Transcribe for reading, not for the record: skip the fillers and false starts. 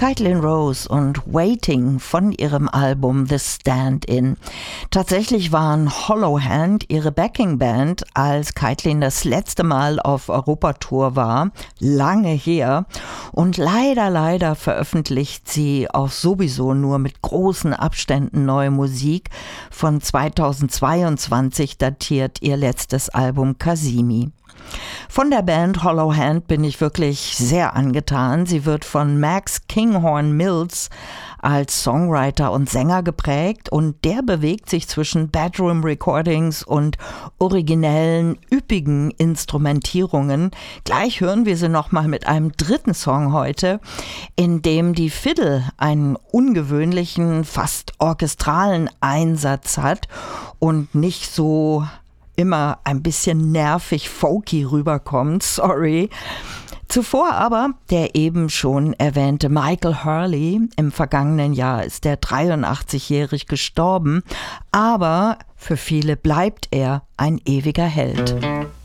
Caitlin Rose und Waiting von ihrem Album The Stand-In. Tatsächlich waren Hollow Hand ihre Backing-Band, als Caitlin das letzte Mal auf Europatour war, lange her. Und leider veröffentlicht sie auch sowieso nur mit großen Abständen neue Musik. Von 2022 datiert ihr letztes Album Kazimi. Von der Band Hollow Hand bin ich wirklich sehr angetan. Sie wird von Max Kinghorn Mills als Songwriter und Sänger geprägt und der bewegt sich zwischen Bedroom Recordings und originellen, üppigen Instrumentierungen. Gleich hören wir sie nochmal mit einem dritten Song heute, in dem die Fiddle einen ungewöhnlichen, fast orchestralen Einsatz hat und nicht so immer ein bisschen nervig folky rüberkommt, sorry. Zuvor aber der eben schon erwähnte Michael Hurley. Im vergangenen Jahr ist er 83-jährig gestorben, aber für viele bleibt er ein ewiger Held.